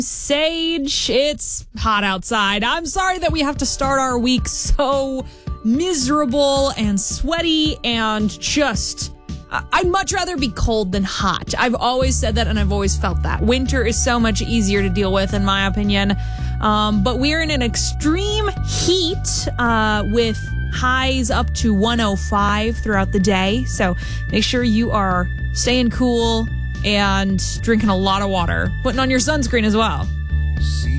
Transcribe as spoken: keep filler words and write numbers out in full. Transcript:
Sage, it's hot outside. I'm sorry that we have to start our week so miserable and sweaty and just... I'd much rather be cold than hot. I've always said that, and I've always felt that. Winter is so much easier to deal with, in my opinion. Um, but we're in an extreme heat uh, with highs up to one oh five throughout the day. So make sure you are staying cool and drinking a lot of water. Putting on your sunscreen as well.